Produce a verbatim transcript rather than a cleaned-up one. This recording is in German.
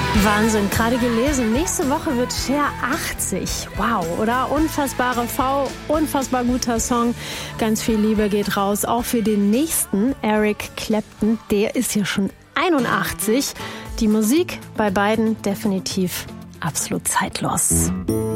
Wahnsinn, gerade gelesen. Nächste Woche wird Cher achtzig. Wow, oder? Unfassbare V, unfassbar guter Song. Ganz viel Liebe geht raus, auch für den nächsten, Eric Clapton. Der ist ja schon einundachtzig. Die Musik bei beiden definitiv absolut zeitlos.